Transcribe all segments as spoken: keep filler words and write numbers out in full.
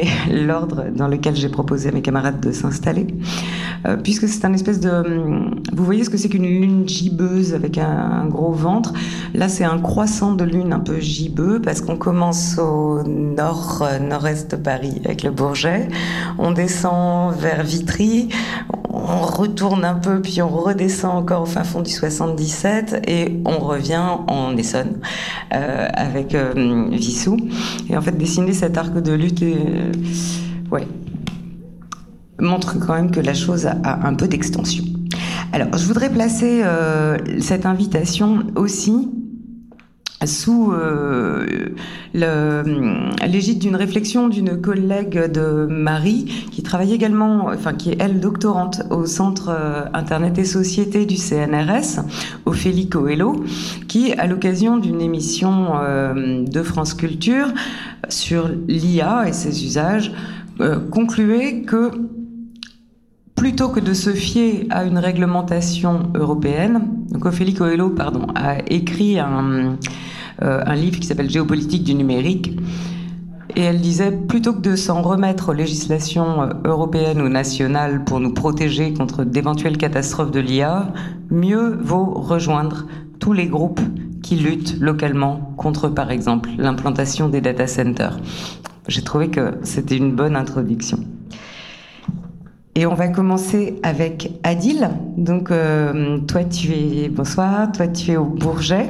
l'ordre dans lequel j'ai proposé à mes camarades de s'installer, euh, puisque c'est un espèce de... Vous voyez ce que c'est qu'une lune gibbeuse avec un, un gros ventre? Là, c'est un croissant de lune un peu gibbeux, parce qu'on commence au nord, euh, nord-est de Paris avec le Bourget, on descend vers Vitry, on retourne un peu, puis on redescend encore au fin fond du soixante-dix-sept, et on revient en Essonne, euh, avec euh, Vissou. Et en fait, dessiner cet arc de lutte... Euh, Ouais, montre quand même que la chose a, a un peu d'extension. Alors, je voudrais placer euh, cette invitation aussi sous euh, le, l'égide d'une réflexion d'une collègue de Marie, qui travaille également, enfin qui est elle doctorante au Centre euh, Internet et Société du C N R S, Ophélie Coelho, qui, à l'occasion d'une émission euh, de France Culture sur l'I A et ses usages, Euh, concluait que plutôt que de se fier à une réglementation européenne, donc Ophélie Coelho, pardon, a écrit un, euh, un livre qui s'appelle Géopolitique du numérique, et elle disait plutôt que de s'en remettre aux législations européennes ou nationales pour nous protéger contre d'éventuelles catastrophes de l'I A, mieux vaut rejoindre tous les groupes qui luttent localement contre, par exemple, l'implantation des data centers. J'ai trouvé que c'était une bonne introduction. Et on va commencer avec Adil. Donc, euh, toi, tu es... Bonsoir. Toi, tu es au Bourget.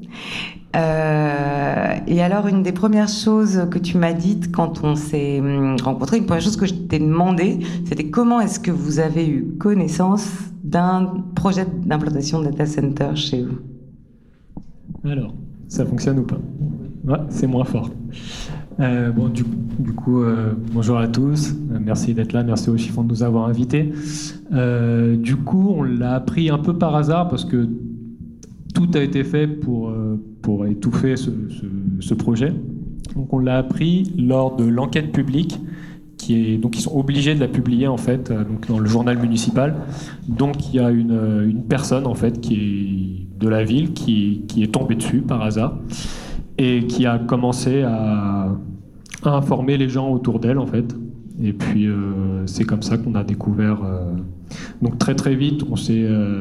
Euh, et alors, une des premières choses que tu m'as dites quand on s'est rencontrés, une première chose que je t'ai demandé, c'était comment est-ce que vous avez eu connaissance d'un projet d'implantation de data center chez vous? Alors, ça fonctionne ou pas? Ouais, c'est moins fort. Euh, bon, du, du coup, euh, bonjour à tous. Euh, merci d'être là. Merci au Chiffon de nous avoir invités. Euh, du coup, on l'a appris un peu par hasard parce que tout a été fait pour, euh, pour étouffer ce, ce, ce projet. Donc, on l'a appris lors de l'enquête publique. Qui est, donc, ils sont obligés de la publier en fait, euh, donc dans le journal municipal. Donc, il y a une, une personne en fait qui est de la ville qui, qui est tombée dessus par hasard. Et qui a commencé à, à informer les gens autour d'elle, en fait. Et puis, euh, c'est comme ça qu'on a découvert... Euh, donc, très, très vite, on s'est euh,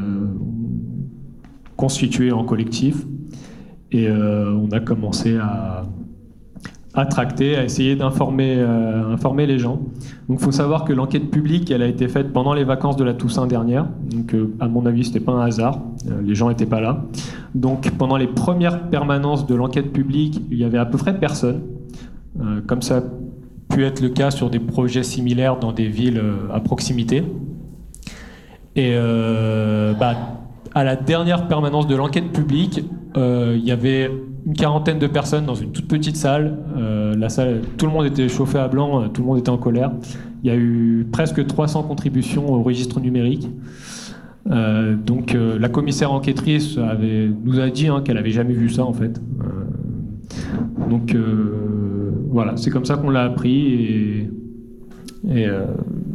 constitué en collectif. Et euh, on a commencé à, à tracter, à essayer d'informer euh, informer les gens. Donc, il faut savoir que l'enquête publique, elle a été faite pendant les vacances de la Toussaint dernière. Donc, euh, à mon avis, ce n'était pas un hasard. Euh, les gens n'étaient pas là. Donc, pendant les premières permanences de l'enquête publique, il y avait à peu près personne. Euh, comme ça a pu être le cas sur des projets similaires dans des villes euh, à proximité. Et euh, bah, à la dernière permanence de l'enquête publique, euh, il y avait une quarantaine de personnes dans une toute petite salle. Euh, la salle, tout le monde était chauffé à blanc, tout le monde était en colère. Il y a eu presque trois cents contributions au registre numérique. Euh, donc euh, la commissaire enquêtrice avait, nous a dit hein, qu'elle n'avait jamais vu ça en fait. Euh, donc euh, voilà, c'est comme ça qu'on l'a appris et, et euh,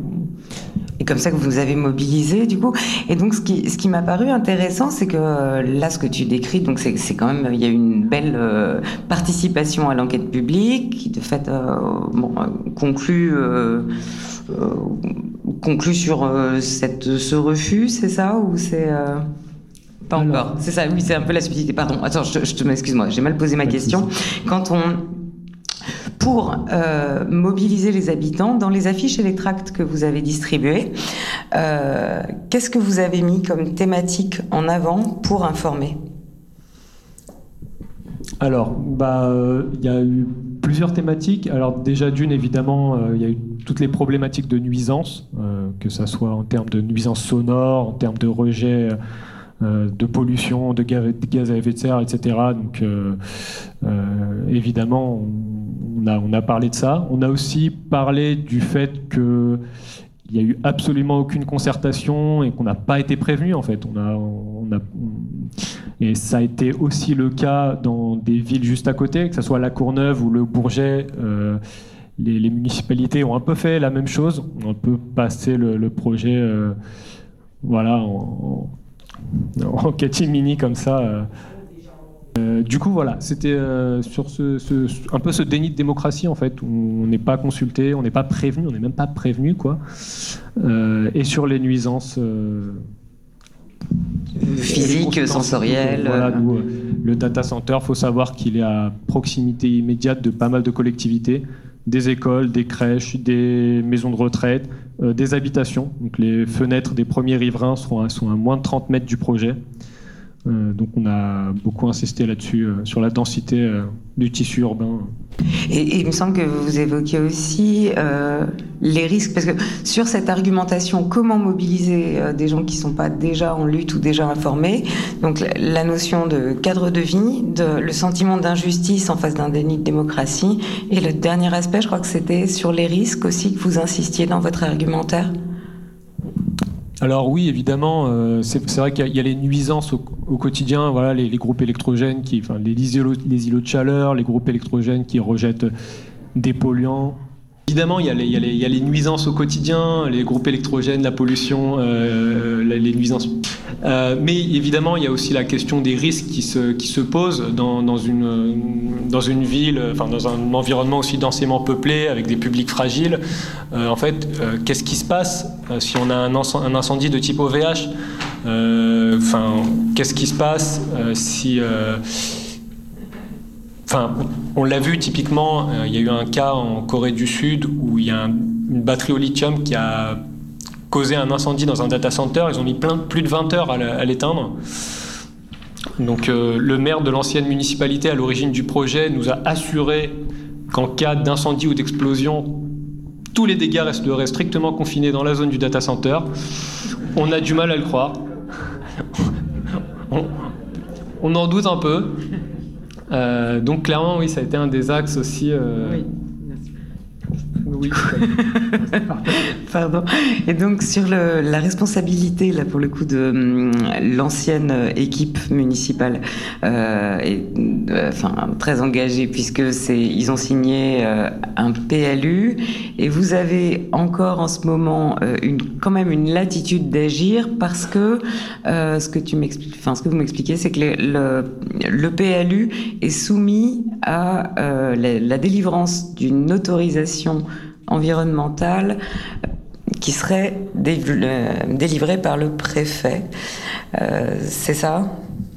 Et comme ça que vous avez mobilisé, du coup. Et donc, ce qui, ce qui m'a paru intéressant, c'est que euh, là, ce que tu décris, donc c'est, c'est quand même, il y a une belle euh, participation à l'enquête publique, qui de fait euh, bon, euh, conclut, euh, euh, conclut sur euh, cette, ce refus, c'est ça, ou c'est euh, pas Alors, encore? C'est ça, oui, c'est un peu la subtilité. Pardon. Attends, je, je te m'excuse-moi, j'ai mal posé ma question. Quand on Pour euh, mobiliser les habitants, dans les affiches et les tracts que vous avez distribués, euh, qu'est-ce que vous avez mis comme thématique en avant pour informer? Alors, bah, euh, il y a eu plusieurs thématiques. Alors déjà d'une, évidemment, euh, il y a eu toutes les problématiques de nuisance, euh, que ça soit en termes de nuisance sonore, en termes de rejet, euh, de pollution, de gaz, de gaz à effet de serre, et cetera. Donc, euh, euh, évidemment, on, on, a, on a parlé de ça. On a aussi parlé du fait que il n'y a eu absolument aucune concertation et qu'on n'a pas été prévenu en fait. On a, on a, et ça a été aussi le cas dans des villes juste à côté, que ce soit La Courneuve ou le Bourget. Euh, les, les municipalités ont un peu fait la même chose. On peut passer le, le projet euh, voilà, en, en, en catimini comme ça. Euh, Euh, du coup, voilà, c'était euh, sur ce, ce, un peu ce déni de démocratie, en fait, où on n'est pas consulté, on n'est pas prévenu, on n'est même pas prévenu, quoi. Euh, et sur les nuisances euh, physiques, sensorielles. Voilà, d'où, euh, le data center, il faut savoir qu'il est à proximité immédiate de pas mal de collectivités, des écoles, des crèches, des maisons de retraite, euh, des habitations. Donc les fenêtres des premiers riverains seront à, sont à moins de trente mètres du projet. Euh, donc on a beaucoup insisté là-dessus, euh, sur la densité euh, du tissu urbain. Et, et il me semble que vous évoquiez aussi euh, les risques, parce que sur cette argumentation, comment mobiliser euh, des gens qui ne sont pas déjà en lutte ou déjà informés, donc la, la notion de cadre de vie, de, le sentiment d'injustice en face d'un déni de démocratie, et le dernier aspect, je crois que c'était sur les risques aussi que vous insistiez dans votre argumentaire. Alors oui, évidemment, euh, c'est, c'est vrai qu'il y a, il y a les nuisances au, au quotidien, voilà, les, les groupes électrogènes, qui, enfin, les, îlots, les îlots de chaleur, les groupes électrogènes qui rejettent des polluants. Évidemment, il y a les, il y a les, il y a les nuisances au quotidien, les groupes électrogènes, la pollution, euh, les nuisances. Euh, mais évidemment, il y a aussi la question des risques qui se, qui se posent dans, dans, une, dans une ville, enfin, dans un environnement aussi densément peuplé, avec des publics fragiles. Euh, en fait, euh, qu'est-ce qui se passe euh, si on a un, un incendie de type O V H euh, enfin, qu'est-ce qui se passe euh, si... Euh, Enfin, on l'a vu typiquement, euh, il y a eu un cas en Corée du Sud où il y a un, une batterie au lithium qui a causé un incendie dans un data center. Ils ont mis plein, plus de vingt heures à, à l'éteindre. Donc euh, le maire de l'ancienne municipalité à l'origine du projet nous a assuré qu'en cas d'incendie ou d'explosion, tous les dégâts resteraient strictement confinés dans la zone du data center. On a du mal à le croire. on, on en doute un peu. Euh, donc clairement, oui, ça a été un des axes aussi. Euh... Oui. Oui. Pardon. Et donc sur le, la responsabilité, là pour le coup, de hum, l'ancienne équipe municipale, euh, et, euh, enfin très engagée, puisque c'est, ils ont signé euh, un P L U, et vous avez encore en ce moment euh, une, quand même une latitude d'agir, parce que euh, ce que tu m'expliques, enfin ce que vous m'expliquez, c'est que les, le, le P L U est soumis à euh, la, la délivrance d'une autorisation environnementale qui serait délivrée par le préfet. Euh, c'est ça ?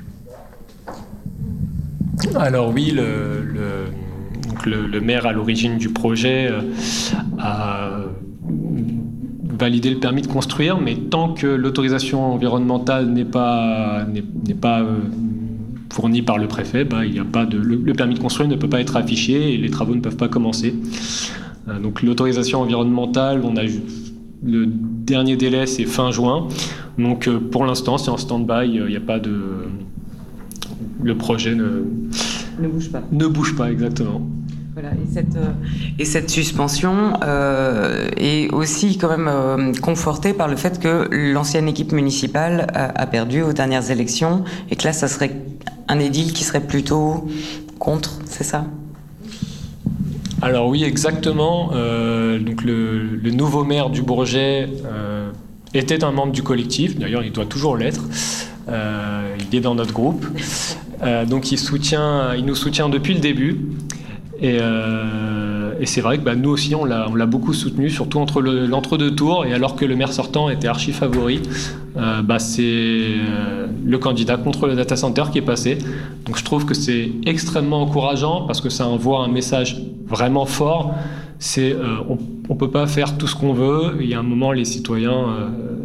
Alors oui, le, le, donc le, le maire à l'origine du projet euh, a validé le permis de construire, mais tant que l'autorisation environnementale n'est pas, n'est, n'est pas euh, fournie par le préfet, bah, il y a pas de, le, le permis de construire ne peut pas être affiché et les travaux ne peuvent pas commencer. Donc l'autorisation environnementale, on a le dernier délai, c'est fin juin. Donc pour l'instant, c'est en stand-by. Il n'y a pas de, le projet ne ne bouge pas. Ne bouge pas exactement. Voilà, et cette euh, et cette suspension euh, est aussi quand même euh, confortée par le fait que l'ancienne équipe municipale a, a perdu aux dernières élections et que là, ça serait un édile qui serait plutôt contre, c'est ça ? Alors oui, exactement. Euh, donc le, le nouveau maire du Bourget euh, était un membre du collectif. D'ailleurs, il doit toujours l'être. Euh, il est dans notre groupe. Euh, donc il soutient, il nous soutient depuis le début. Et, euh, et c'est vrai que bah, nous aussi, on l'a, on l'a beaucoup soutenu, surtout entre le, l'entre-deux tours. Et alors que le maire sortant était archi favori, euh, bah, c'est euh, le candidat contre le data center qui est passé. Donc je trouve que c'est extrêmement encourageant parce que ça envoie un message vraiment fort. C'est euh, on, on peut pas faire tout ce qu'on veut. Il y a un moment, les citoyens euh,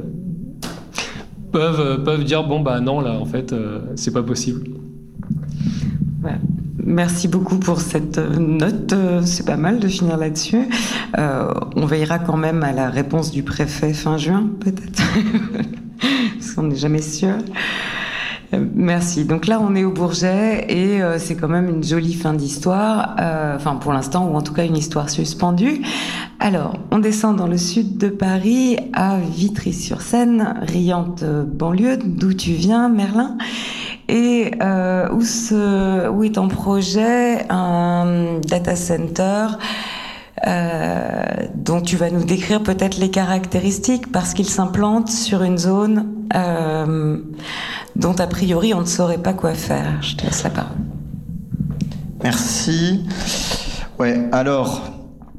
peuvent peuvent dire bon bah non là en fait euh, c'est pas possible. Ouais. Merci beaucoup pour cette note. C'est pas mal de finir là-dessus. Euh, on veillera quand même à la réponse du préfet fin juin, peut-être, parce qu'on n'est jamais sûr. Merci. Donc là, on est au Bourget et euh, c'est quand même une jolie fin d'histoire, euh, enfin pour l'instant, ou en tout cas une histoire suspendue. Alors, on descend dans le sud de Paris, à Vitry-sur-Seine, riante banlieue, d'où tu viens, Merlin, et euh, où, se, où est en projet un data center euh, dont tu vas nous décrire peut-être les caractéristiques, parce qu'il s'implante sur une zone euh, dont a priori on ne saurait pas quoi faire. Je te laisse la parole. Merci. Ouais, alors...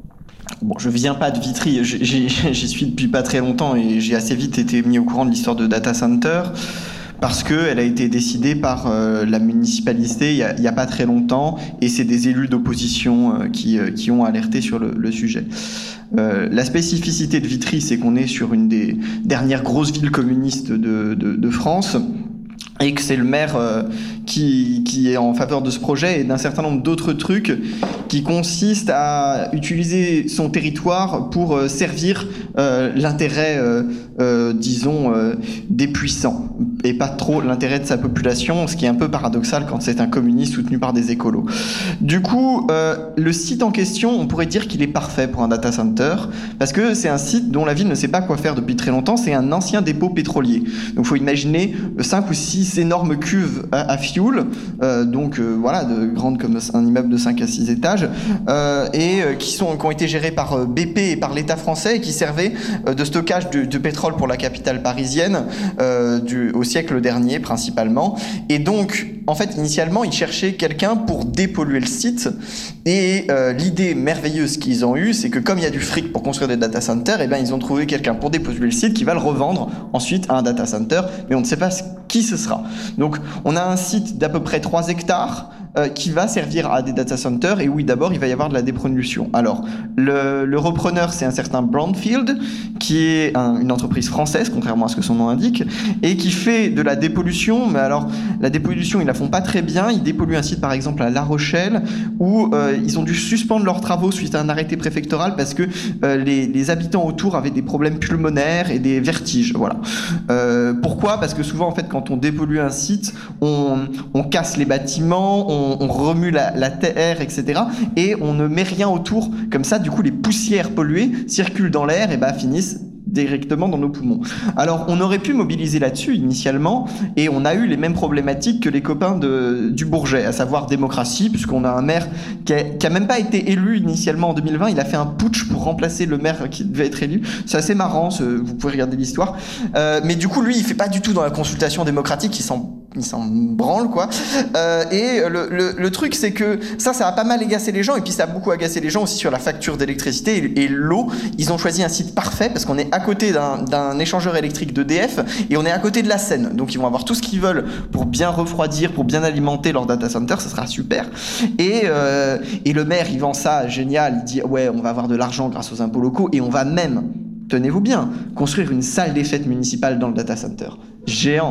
Bon, je viens pas de Vitry, j'y suis depuis pas très longtemps et j'ai assez vite été mis au courant de l'histoire de data center parce qu'elle a été décidée par euh, la municipalité il y, a, il y a pas très longtemps et c'est des élus d'opposition euh, qui, euh, qui ont alerté sur le, le sujet. Euh, la spécificité de Vitry, c'est qu'on est sur une des dernières grosses villes communistes de, de, de France et que c'est le maire euh, qui, qui est en faveur de ce projet et d'un certain nombre d'autres trucs qui consistent à utiliser son territoire pour euh, servir euh, l'intérêt, euh, euh, disons, euh, des puissants et pas trop l'intérêt de sa population, ce qui est un peu paradoxal quand c'est un communiste soutenu par des écolos. Du coup, euh, le site en question, on pourrait dire qu'il est parfait pour un data center parce que c'est un site dont la ville ne sait pas quoi faire depuis très longtemps, c'est un ancien dépôt pétrolier. Donc il faut imaginer cinq ou six énormes cuves à, à fioul, euh, donc euh, voilà, de grandes comme un immeuble de cinq à six étages, euh, et euh, qui, sont, qui ont été gérés par B P et par l'État français et qui servaient euh, de stockage de, de pétrole pour la capitale parisienne euh, du, au siècle dernier principalement. Et donc, en fait, initialement, ils cherchaient quelqu'un pour dépolluer le site. Et euh, l'idée merveilleuse qu'ils ont eue, c'est que comme il y a du fric pour construire des data centers, eh ben, ils ont trouvé quelqu'un pour dépolluer le site qui va le revendre ensuite à un data center, mais on ne sait pas qui ce sera. Donc, on a un site d'à peu près trois hectares euh, qui va servir à des data centers et oui, d'abord, il va y avoir de la dépollution. Alors, le, le repreneur, c'est un certain Brownfield, qui est un, une entreprise française, contrairement à ce que son nom indique, et qui fait de la dépollution, mais alors, la dépollution, ils la font pas très bien. Ils dépolluent un site, par exemple, à La Rochelle, où euh, ils ont dû suspendre leurs travaux suite à un arrêté préfectoral parce que euh, les, les habitants autour avaient des problèmes pulmonaires et des vertiges. Voilà. Euh, pourquoi ? Parce que souvent, en fait, quand on dépollue un site, on, on casse les bâtiments, on, on remue la, la terre, et cetera. Et on ne met rien autour. Comme ça, du coup, les poussières polluées circulent dans l'air et bah, finissent directement dans nos poumons. Alors, on aurait pu mobiliser là-dessus initialement, et on a eu les mêmes problématiques que les copains de, du Bourget, à savoir démocratie, puisqu'on a un maire qui a, qui a même pas été élu initialement en deux mille vingt, il a fait un putsch pour remplacer le maire qui devait être élu. C'est assez marrant, ce, vous pouvez regarder l'histoire. Euh, mais du coup, lui, il fait pas du tout dans la consultation démocratique, il s'en il s'en branle, quoi. Euh, et le, le, le truc, c'est que ça, ça a pas mal agacé les gens, et puis ça a beaucoup agacé les gens aussi sur la facture d'électricité et, et l'eau. Ils ont choisi un site parfait, parce qu'on est à côté d'un, d'un échangeur électrique d'E D F, et on est à côté de la Seine. Donc ils vont avoir tout ce qu'ils veulent pour bien refroidir, pour bien alimenter leur data center, ça sera super. Et, euh, et le maire, il vend ça, génial, il dit, ouais, on va avoir de l'argent grâce aux impôts locaux, et on va même, tenez-vous bien, construire une salle des fêtes municipale dans le data center. Géant.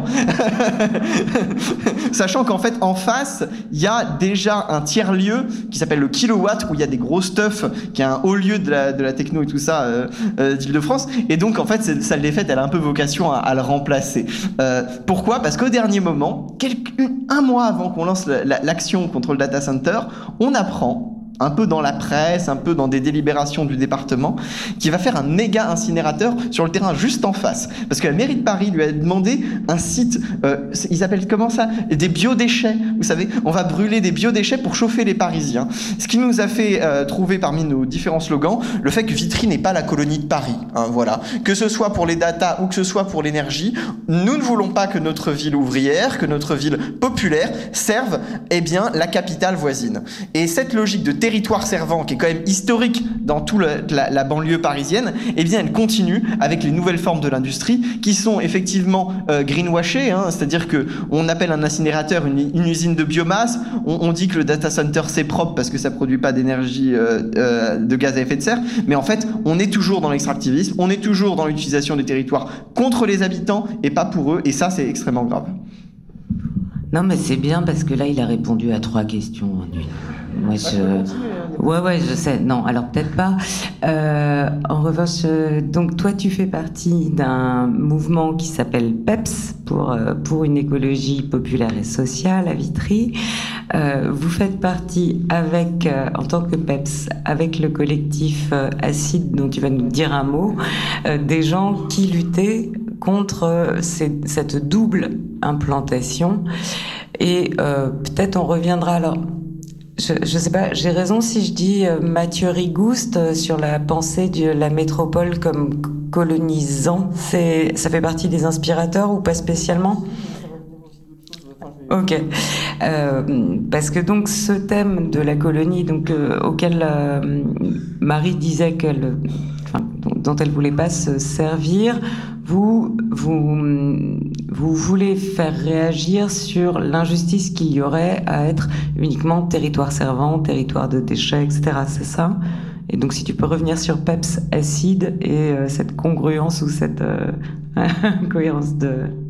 Sachant qu'en fait, en face, il y a déjà un tiers-lieu qui s'appelle le Kilowatt, où il y a des gros stuff, qui est un haut lieu de la, de la techno et tout ça euh, euh, d'Île-de-France. Et donc, en fait, cette salle des fêtes, elle a un peu vocation à, à le remplacer. Euh, pourquoi ? Parce qu'au dernier moment, quelques, un mois avant qu'on lance la, la, l'action contre le data center, on apprend, un peu dans la presse, un peu dans des délibérations du département, qui va faire un méga incinérateur sur le terrain juste en face. Parce que la mairie de Paris lui a demandé un site, euh, ils appellent comment ça ? Des biodéchets. Vous savez, on va brûler des biodéchets pour chauffer les Parisiens. Ce qui nous a fait euh, trouver parmi nos différents slogans le fait que Vitry n'est pas la colonie de Paris. Hein, voilà. Que ce soit pour les data ou que ce soit pour l'énergie, nous ne voulons pas que notre ville ouvrière, que notre ville populaire serve, eh bien, la capitale voisine. Et cette logique de territoire servant, qui est quand même historique dans toute la, la banlieue parisienne, eh bien elle continue avec les nouvelles formes de l'industrie qui sont effectivement euh, greenwashées, hein, c'est-à-dire que on appelle un incinérateur une, une usine de biomasse, on, on dit que le data center c'est propre parce que ça produit pas d'énergie euh, euh, de gaz à effet de serre, mais en fait on est toujours dans l'extractivisme, on est toujours dans l'utilisation des territoires contre les habitants et pas pour eux, et ça c'est extrêmement grave. Non mais c'est bien parce que là il a répondu à trois questions en une. Moi, je... Ouais, ouais, je sais. Non, alors peut-être pas. Euh, en revanche, euh, donc toi, tu fais partie d'un mouvement qui s'appelle PEPS, pour, euh, pour une écologie populaire et sociale à Vitry. Euh, vous faites partie avec, euh, en tant que PEPS, avec le collectif euh, Acide, dont tu vas nous dire un mot, euh, des gens qui luttaient contre euh, ces, cette double implantation. Et euh, peut-être on reviendra alors... Je ne sais pas, j'ai raison si je dis euh, Mathieu Rigouste euh, sur la pensée de la métropole comme colonisant. C'est, ça fait partie des inspirateurs ou pas spécialement ? Ok, euh, parce que donc ce thème de la colonie, donc euh, auquel euh, Marie disait qu'elle, enfin, dont, dont elle voulait pas se servir, vous vous vous voulez faire réagir sur l'injustice qu'il y aurait à être uniquement territoire servant, territoire de déchets, et cetera. C'est ça? Et donc si tu peux revenir sur PEPS acide et euh, cette congruence ou cette euh, cohérence de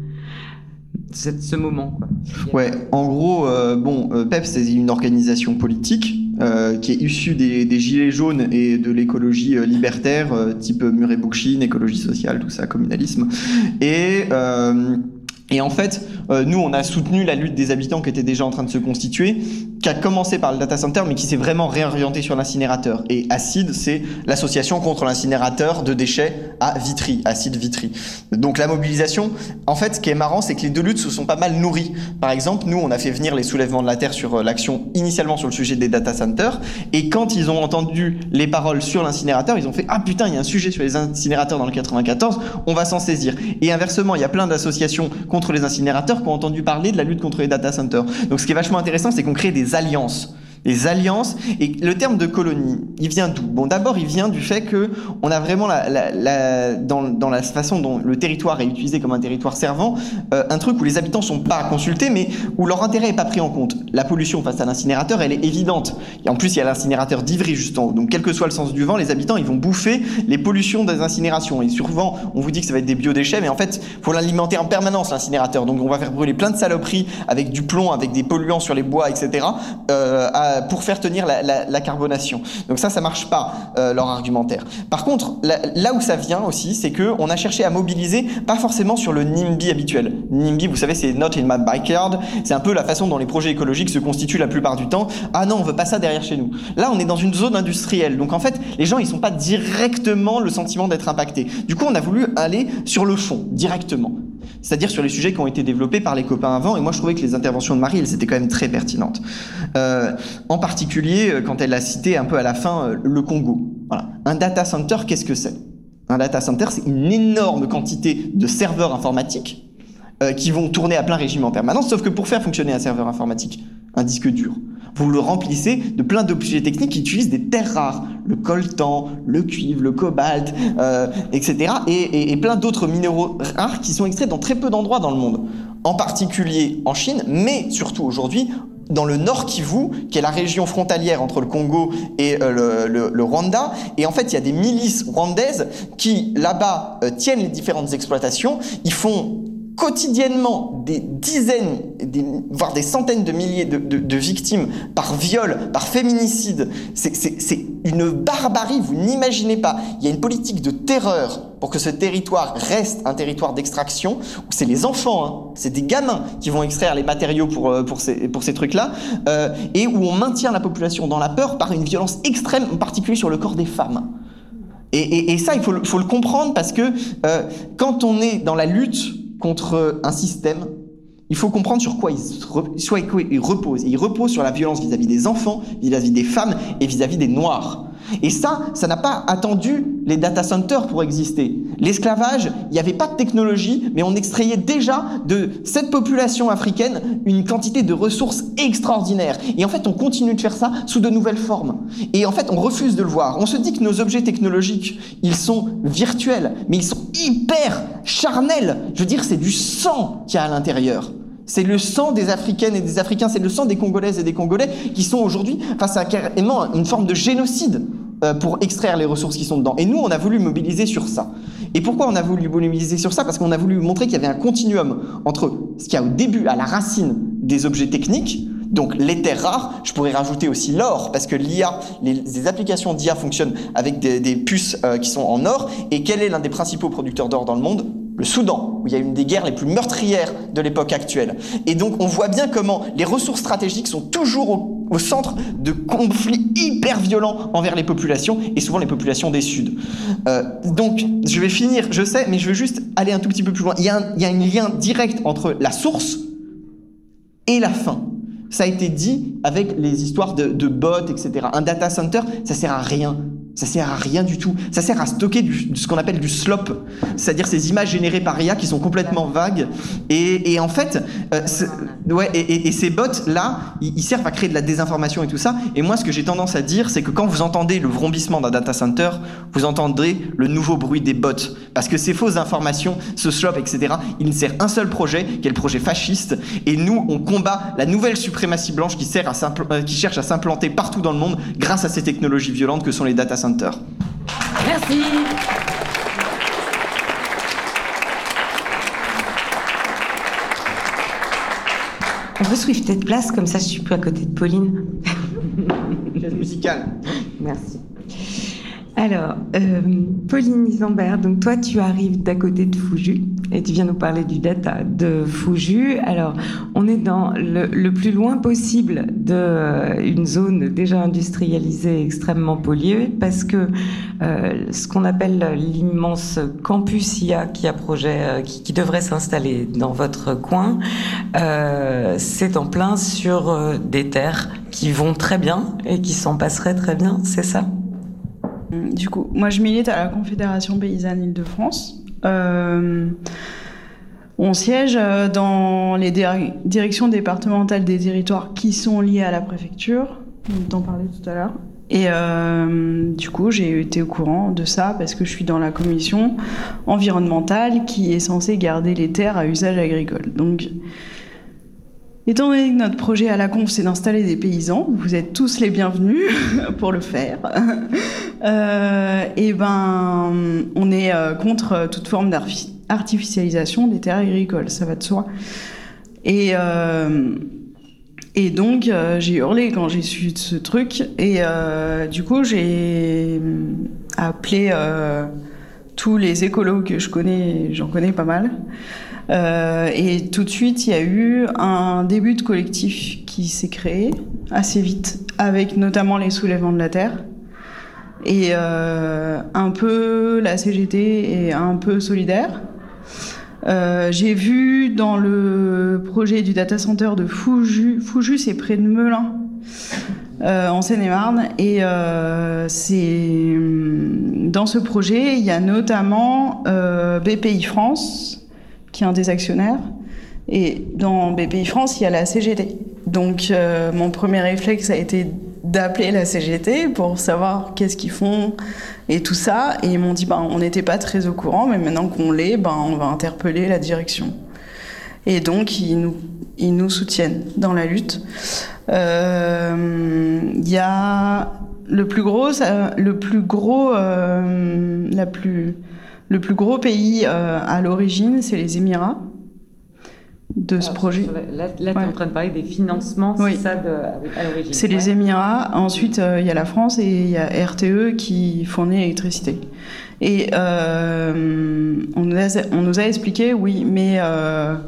C'est ce moment, quoi. Ouais, en gros, euh, bon, euh, PEPS, c'est une organisation politique euh, qui est issue des, des Gilets jaunes et de l'écologie euh, libertaire, euh, type Murray Bookchin, écologie sociale, tout ça, communalisme. Et, euh, et en fait, euh, nous, on a soutenu la lutte des habitants qui était déjà en train de se constituer, qui a commencé par le data center, mais qui s'est vraiment réorienté sur l'incinérateur. Et ACID, c'est l'association contre l'incinérateur de déchets à Vitry, ACID Vitry. Donc la mobilisation, en fait, ce qui est marrant, c'est que les deux luttes se sont pas mal nourries. Par exemple, nous, on a fait venir les soulèvements de la Terre sur l'action initialement sur le sujet des data centers, et quand ils ont entendu les paroles sur l'incinérateur, ils ont fait « Ah putain, il y a un sujet sur les incinérateurs dans le quatre-vingt-quatorze, on va s'en saisir ». Et inversement, il y a plein d'associations contre les incinérateurs qui ont entendu parler de la lutte contre les data centers. Donc ce qui est vachement intéressant, c'est qu'on crée des alliances. Les alliances, et le terme de colonie, il vient d'où? Bon, d'abord, il vient du fait que on a vraiment la, la, la, dans, dans la façon dont le territoire est utilisé comme un territoire servant, euh, un truc où les habitants sont pas consultés, mais où leur intérêt est pas pris en compte. La pollution face à l'incinérateur, elle est évidente. Et en plus, il y a l'incinérateur d'Ivry juste en haut. Donc, quel que soit le sens du vent, les habitants, ils vont bouffer les pollutions des incinérations. Et souvent, on vous dit que ça va être des biodéchets, mais en fait, faut l'alimenter en permanence, l'incinérateur. Donc, on va faire brûler plein de saloperies avec du plomb, avec des polluants sur les bois, et cetera. Euh, à, pour faire tenir la, la, la carbonation. Donc ça, ça marche pas, euh, leur argumentaire. Par contre, là, là où ça vient aussi, c'est que on a cherché à mobiliser, pas forcément sur le NIMBY habituel. NIMBY, vous savez, c'est Not in my backyard. C'est un peu la façon dont les projets écologiques se constituent la plupart du temps. Ah non, on veut pas ça derrière chez nous. Là, on est dans une zone industrielle. Donc en fait, les gens, ils sont pas directement le sentiment d'être impactés. Du coup, on a voulu aller sur le fond, directement. C'est-à-dire sur les sujets qui ont été développés par les copains avant, et moi je trouvais que les interventions de Marie, elles étaient quand même très pertinentes. Euh, en particulier, quand elle a cité un peu à la fin le Congo. Voilà. Un data center, qu'est-ce que c'est? Un data center, c'est une énorme quantité de serveurs informatiques euh, qui vont tourner à plein régime en permanence, sauf que pour faire fonctionner un serveur informatique, un disque dur, vous le remplissez de plein d'objets techniques qui utilisent des terres rares, le coltan, le cuivre, le cobalt, euh, et cetera, et, et, et plein d'autres minéraux rares qui sont extraits dans très peu d'endroits dans le monde, en particulier en Chine, mais surtout aujourd'hui dans le Nord Kivu, qui est la région frontalière entre le Congo et euh, le, le, le Rwanda. Et en fait, il y a des milices rwandaises qui, là-bas, euh, tiennent les différentes exploitations. Ils font quotidiennement des dizaines, des, voire des centaines de milliers de, de, de victimes par viol, par féminicide. C'est, c'est, c'est une barbarie, vous n'imaginez pas. Il y a une politique de terreur pour que ce territoire reste un territoire d'extraction, où c'est les enfants, hein, c'est des gamins qui vont extraire les matériaux pour, pour ces, pour ces trucs-là, euh, et où on maintient la population dans la peur par une violence extrême, en particulier sur le corps des femmes. Et, et, et ça, il faut, faut le comprendre, parce que euh, quand on est dans la lutte contre un système, il faut comprendre sur quoi il, re, soit il repose. Et il repose sur la violence vis-à-vis des enfants, vis-à-vis des femmes et vis-à-vis des Noirs. Et ça, ça n'a pas attendu les data centers pour exister. L'esclavage, il n'y avait pas de technologie, mais on extrayait déjà de cette population africaine une quantité de ressources extraordinaires. Et en fait, on continue de faire ça sous de nouvelles formes. Et en fait, on refuse de le voir. On se dit que nos objets technologiques, ils sont virtuels, mais ils sont hyper charnels. Je veux dire, c'est du sang qu'il y a à l'intérieur. C'est le sang des Africaines et des Africains, c'est le sang des Congolaises et des Congolais qui sont aujourd'hui face à carrément une forme de génocide euh, pour extraire les ressources qui sont dedans. Et nous, on a voulu mobiliser sur ça. Et pourquoi on a voulu mobiliser sur ça? Parce qu'on a voulu montrer qu'il y avait un continuum entre ce qu'il y a au début, à la racine des objets techniques, donc les terres rares, je pourrais rajouter aussi l'or, parce que l'I A, les, les applications d'I A fonctionnent avec des, des puces euh, qui sont en or. Et quel est l'un des principaux producteurs d'or dans le monde? Le Soudan, où il y a une des guerres les plus meurtrières de l'époque actuelle. Et donc on voit bien comment les ressources stratégiques sont toujours au, au centre de conflits hyper violents envers les populations, et souvent les populations des Suds. Euh, donc je vais finir, je sais, mais je veux juste aller un tout petit peu plus loin. Il y a un, il y a un lien direct entre la source et la fin. Ça a été dit avec les histoires de, de bots, et cetera. Un data center, ça sert à rien. Ça sert à rien du tout. Ça sert à stocker du, ce qu'on appelle du slop, c'est-à-dire ces images générées par I A qui sont complètement vagues. Et, et en fait, euh, ouais, et, et, et ces bots-là, ils, ils servent à créer de la désinformation et tout ça. Et moi, ce que j'ai tendance à dire, c'est que quand vous entendez le vrombissement d'un data center, vous entendrez le nouveau bruit des bots. Parce que ces fausses informations, ce slop, et cetera, il ne sert un seul projet, qui est le projet fasciste. Et nous, on combat la nouvelle suprématie blanche qui, sert à euh, qui cherche à s'implanter partout dans le monde grâce à ces technologies violentes que sont les data centers. Merci. On peut swifter de place, comme ça je suis plus à côté de Pauline. Chaise musicale. Merci. Alors, euh, Pauline Isambert, donc toi tu arrives d'à côté de Fouju et tu viens nous parler du data de Fouju. Alors, on est dans le, le plus loin possible d'une zone déjà industrialisée, extrêmement polluée, parce que euh, ce qu'on appelle l'immense campus I A qui a projet, euh, qui, qui devrait s'installer dans votre coin, euh, c'est en plein sur euh, des terres qui vont très bien et qui s'en passeraient très bien, c'est ça ? Du coup, moi je milite à la Confédération Paysanne Île-de-France. Euh, on siège dans les dir- directions départementales des territoires qui sont liées à la préfecture. On t'en parlait tout à l'heure. Et euh, du coup, j'ai été au courant de ça parce que je suis dans la commission environnementale qui est censée garder les terres à usage agricole. Donc, étant donné que notre projet à la conf, c'est d'installer des paysans, vous êtes tous les bienvenus pour le faire. Euh, et ben, on est contre toute forme d'artificialisation des terres agricoles, ça va de soi. Et, euh, et donc, euh, j'ai hurlé quand j'ai su de ce truc. Et euh, du coup, j'ai appelé euh, tous les écolos que je connais, j'en connais pas mal. Euh, et tout de suite, il y a eu un début de collectif qui s'est créé assez vite, avec notamment les soulèvements de la terre. Et euh, un peu la C G T et un peu Solidaire. Euh, j'ai vu dans le projet du data center de Fouju, Fouju c'est près de Melun, euh, en Seine-et-Marne, et euh, c'est dans ce projet il y a notamment euh, B P I France qui est un des actionnaires, et dans B P I France il y a la C G T. Donc euh, mon premier réflexe a été d'appeler la C G T pour savoir qu'est-ce qu'ils font et tout ça, et ils m'ont dit ben, on n'était pas très au courant, mais maintenant qu'on l'est, ben, on va interpeller la direction. Et donc ils nous, ils nous soutiennent dans la lutte. Il euh, y a le plus gros, ça, le plus gros, euh, la plus, le plus gros pays euh, à l'origine, c'est les Émirats. De ce Alors, projet. La, là, là ouais. tu es en train de parler des financements, oui. c'est ça, de, à l'origine. C'est ouais. les Émirats. Ensuite, il euh, y a la France et il y a R T E qui fournit l'électricité. Et euh, on, nous a, on nous a expliqué, oui, mais euh,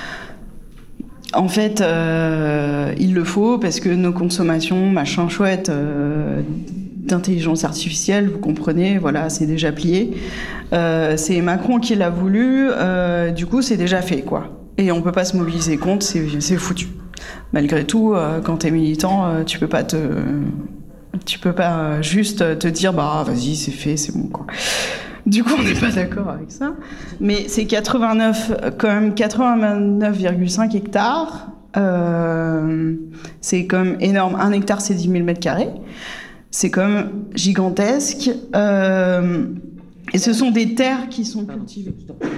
en fait, euh, il le faut parce que nos consommations, machin chouette, euh, d'intelligence artificielle, vous comprenez, voilà, c'est déjà plié. Euh, c'est Macron qui l'a voulu, euh, du coup, c'est déjà fait, quoi. Et on peut pas se mobiliser contre, c'est, c'est foutu. Malgré tout, euh, quand t'es militant, euh, tu peux pas te, tu peux pas juste te dire bah vas-y c'est fait, c'est bon quoi. Du coup, on n'est pas d'accord avec ça. Mais c'est quatre-vingt-neuf, quand même quatre-vingt-neuf virgule cinq hectares. Euh, c'est quand même énorme. Un hectare, c'est dix mille mètres carrés. C'est quand même gigantesque. Euh, et ce sont des terres qui sont cultivées.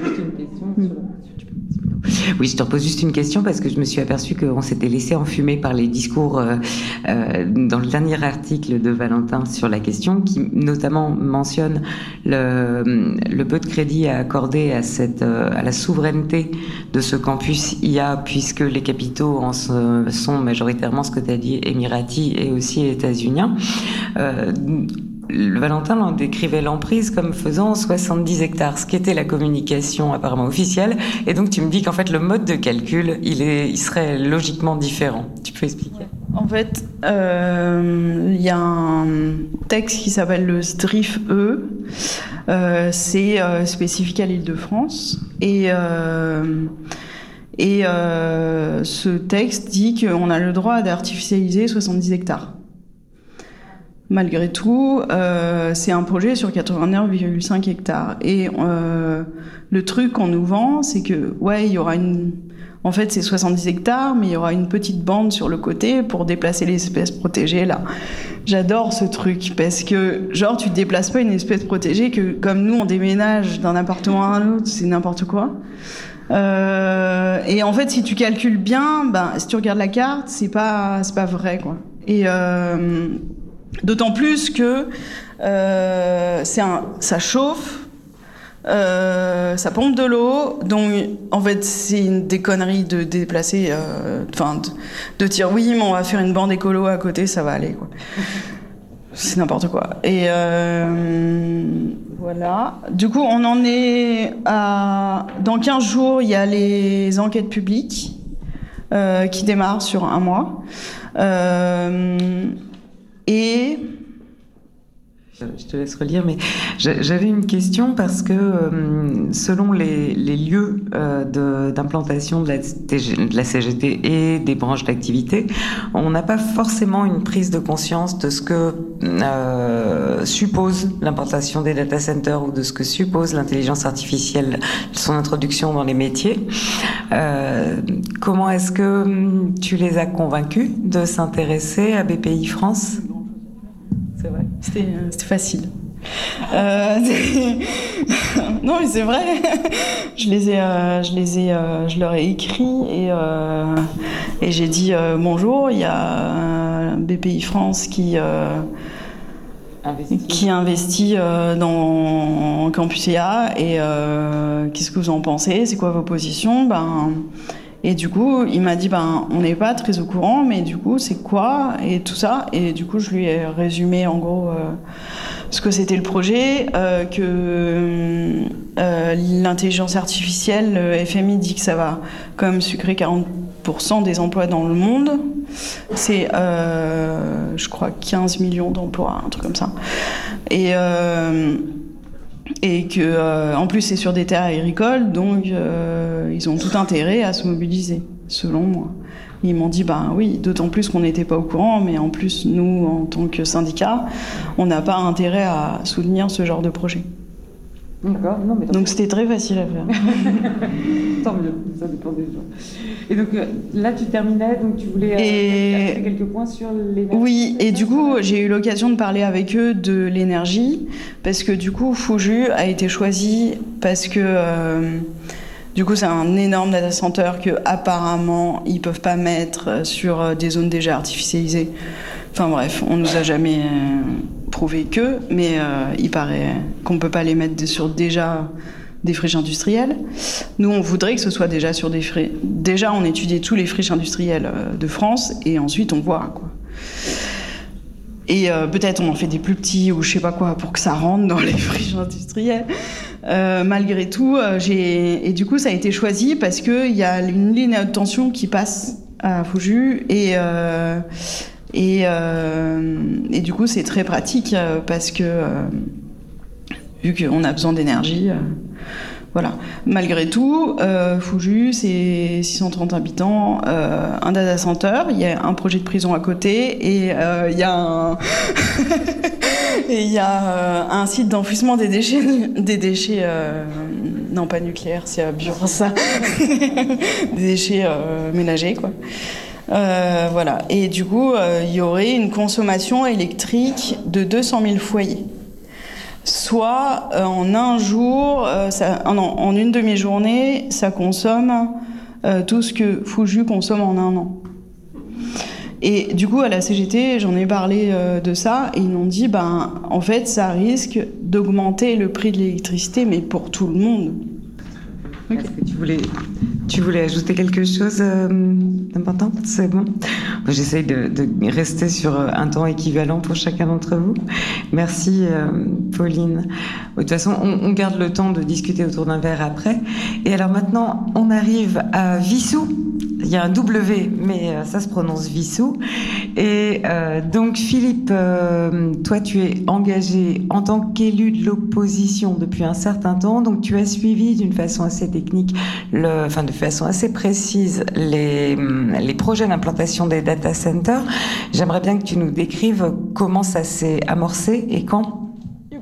Oui, je te repose juste une question parce que je me suis aperçue qu'on s'était laissé enfumer par les discours euh, euh, dans le dernier article de Valentin sur la question, qui notamment mentionne le, le peu de crédit à accorder à, cette, euh, à la souveraineté de ce campus I A, puisque les capitaux en sont majoritairement, ce que tu as dit, émiratis et aussi états-uniens. Euh, Le Valentin en décrivait l'emprise comme faisant soixante-dix hectares, ce qui était la communication apparemment officielle. Et donc tu me dis qu'en fait le mode de calcul, il, est, il serait logiquement différent. Tu peux expliquer ? En fait, il euh, y a un texte qui s'appelle le S D R I F-E. Euh, c'est euh, spécifique à l'Île-de-France. Et... Euh, et euh, ce texte dit qu'on a le droit d'artificialiser soixante-dix hectares. malgré tout, euh, c'est un projet sur quatre-vingt-neuf virgule cinq hectares. Et euh, le truc qu'on nous vend, c'est que, ouais, il y aura une... En fait, c'est soixante-dix hectares, mais il y aura une petite bande sur le côté pour déplacer les espèces protégées, là. J'adore ce truc, parce que, genre, tu déplaces pas une espèce protégée que, comme nous, on déménage d'un appartement à un autre, c'est n'importe quoi. Euh, et en fait, si tu calcules bien, ben, si tu regardes la carte, c'est pas, c'est pas vrai, quoi. Et euh, d'autant plus que euh, c'est un, ça chauffe, euh, ça pompe de l'eau, donc en fait, c'est une des conneries de déplacer, enfin, euh, de, de dire oui, mais on va faire une bande écolo à côté, ça va aller, quoi. C'est n'importe quoi. Et euh, voilà. Du coup, on en est à... Dans quinze jours, il y a les enquêtes publiques euh, qui démarrent sur un mois. Euh, et... Je te laisse relire, mais j'avais une question parce que euh, selon les, les lieux euh, de, d'implantation de la, de la C G T et des branches d'activité, on n'a pas forcément une prise de conscience de ce que euh, suppose l'implantation des data centers ou de ce que suppose l'intelligence artificielle, son introduction dans les métiers. Euh, comment est-ce que tu les as convaincus de s'intéresser à B P I France ? C'est vrai. C'était, c'était facile. Euh, non, mais c'est vrai. Je les ai, euh, je les ai, euh, je leur ai écrit et euh, et j'ai dit euh, bonjour. Il y a B P I France qui euh, investit. qui investit euh, dans Campus E A et euh, qu'est-ce que vous en pensez ? C'est quoi vos positions ? Ben Et du coup, il m'a dit, ben, on n'est pas très au courant, mais du coup, c'est quoi ? Et tout ça. Et du coup, je lui ai résumé, en gros, euh, ce que c'était le projet, euh, que euh, l'intelligence artificielle, le F M I dit que ça va quand même sucrer quarante pour cent des emplois dans le monde. C'est, euh, je crois, quinze millions d'emplois, un truc comme ça. Et... Euh, Et que, euh, en plus, c'est sur des terres agricoles, donc euh, ils ont tout intérêt à se mobiliser, selon moi. Ils m'ont dit, ben oui, d'autant plus qu'on n'était pas au courant, mais en plus, nous, en tant que syndicat, on n'a pas intérêt à soutenir ce genre de projet. D'accord, non, mais donc c'était très facile à faire. Tant mieux, ça dépend des gens. Et donc là, tu terminais, donc tu voulais et... faire quelques points sur l'énergie. Oui, et du coup, j'ai eu l'occasion de parler avec eux de l'énergie, parce que du coup, Fuju a été choisi parce que euh, du coup, c'est un énorme data center que apparemment ils peuvent pas mettre sur des zones déjà artificialisées. Enfin bref, on nous a jamais euh, prouvé que, mais euh, il paraît qu'on peut pas les mettre sur déjà des friches industrielles. Nous, on voudrait que ce soit déjà sur des friches. Déjà, on étudie tous les friches industrielles de France et ensuite on voit, quoi. Et euh, peut-être on en fait des plus petits ou je sais pas quoi pour que ça rentre dans les friches industrielles. Euh, malgré tout, euh, j'ai et du coup ça a été choisi parce que il y a une ligne à haute tension qui passe à Fuju et euh, et euh, et du coup c'est très pratique euh, parce que euh, vu qu'on a besoin d'énergie. Euh, Voilà. Malgré tout, euh, Fuju, c'est six cent trente habitants, euh, un data center, il y a un projet de prison à côté et euh, il y a un et il y a euh, un site d'enfouissement des déchets, des déchets, euh, non pas nucléaires, c'est à Bure ça, des déchets euh, ménagers quoi. Euh, voilà. Et du coup, euh, il y aurait une consommation électrique de deux cent mille foyers. Soit euh, en un jour, euh, ça, oh non, en une demi-journée, ça consomme euh, tout ce que Fuju consomme en un an. Et du coup, à la C G T, j'en ai parlé euh, de ça, et ils m'ont dit, ben, en fait, ça risque d'augmenter le prix de l'électricité, mais pour tout le monde. Okay. Est-ce que tu voulais, tu voulais ajouter quelque chose euh, d'important ? C'est bon ? J'essaye de, de rester sur un temps équivalent pour chacun d'entre vous. Merci euh, pour Pauline. De toute façon, on, on garde le temps de discuter autour d'un verre après. Et alors maintenant, on arrive à Vissou. Il y a un W, mais ça se prononce Vissou. Et euh, donc, Philippe, euh, toi, tu es engagé en tant qu'élu de l'opposition depuis un certain temps. Donc, tu as suivi d'une façon assez technique, le, enfin, de façon assez précise, les, les projets d'implantation des data centers. J'aimerais bien que tu nous décrives comment ça s'est amorcé et quand.